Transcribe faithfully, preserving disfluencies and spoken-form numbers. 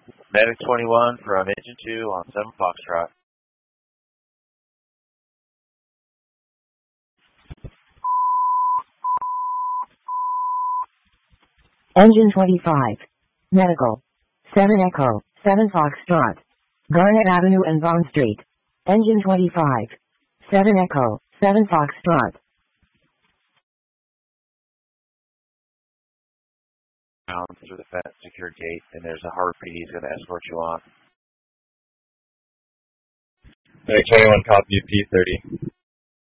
Medic twenty-one from Engine two on seven Foxtrot. Engine twenty-five. Medical. seven Echo, seven Foxtrot. Garnet Avenue and Bond Street. Engine twenty-five. seven Echo, seven Foxtrot. Through the fence secured gate, and there's a Harvard P D who's going to escort you on. Medic twenty-one, copy P thirty.